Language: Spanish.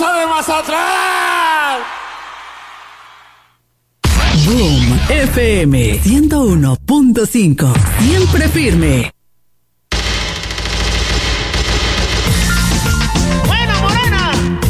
Rosa de Mazatlán. Boom FM 101.5. Siempre firme.